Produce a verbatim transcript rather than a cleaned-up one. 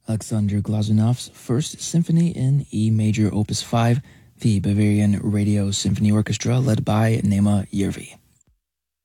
Alexander Glazunov's First Symphony in E major, Opus five, the Bavarian Radio Symphony Orchestra led by Nema Järvi.